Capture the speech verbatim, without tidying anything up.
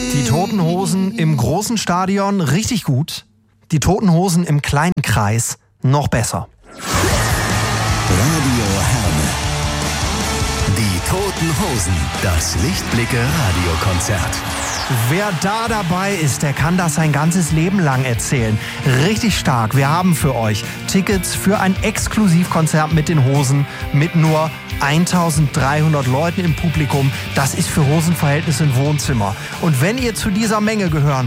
Die Toten Hosen im großen Stadion richtig gut. Die Toten Hosen im kleinen Kreis noch besser. Radio Herne. Die Toten Hosen. Das Lichtblicke Radiokonzert. Wer da dabei ist, der kann das sein ganzes Leben lang erzählen. Richtig stark. Wir haben für euch Tickets für ein Exklusivkonzert mit den Hosen mit nur eintausenddreihundert Leuten im Publikum. Das ist für Hosenverhältnisse ein Wohnzimmer. Und wenn ihr zu dieser Menge gehören